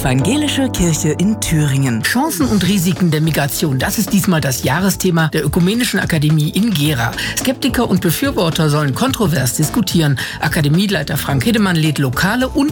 Evangelische Kirche in Thüringen. Chancen und Risiken der Migration, das ist diesmal das Jahresthema der Ökumenischen Akademie in Gera. Skeptiker und Befürworter sollen kontrovers diskutieren. Akademieleiter Frank Hiddemann lädt lokale und